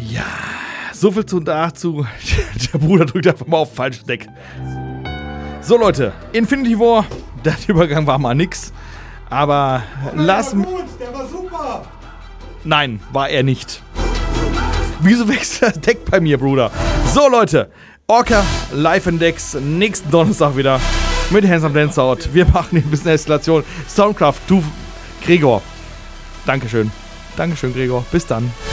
Ja, so viel dazu. Der Bruder drückt einfach mal auf falsches Deck. So Leute, Infinity War, der Übergang war mal nix. Aber lass mich... Der war super! Nein, war er nicht. Wieso wechselt das Deck bei mir, Bruder? So Leute, Orca live in Decks, nächsten Donnerstag wieder mit Handsome Dance Out. Wir machen ein bisschen Eskalation. Soundcraft, du, Gregor. Dankeschön. Dankeschön, Gregor. Bis dann.